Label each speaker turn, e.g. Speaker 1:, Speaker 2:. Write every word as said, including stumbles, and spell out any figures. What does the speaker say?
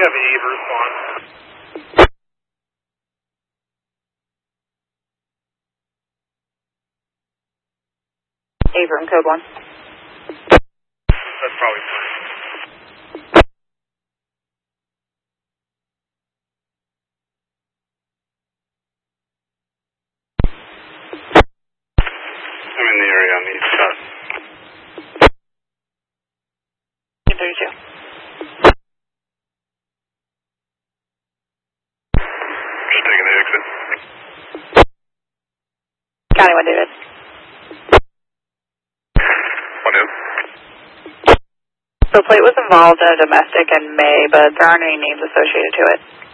Speaker 1: have Ava respond.
Speaker 2: Ava in code one.
Speaker 1: That's probably fine. I'm in the area on the east side.
Speaker 2: eight thirty-two.
Speaker 1: Just taking the exit.
Speaker 2: County one, David.
Speaker 1: One in.
Speaker 2: So plate was involved in a domestic in May, but there aren't any names associated to it.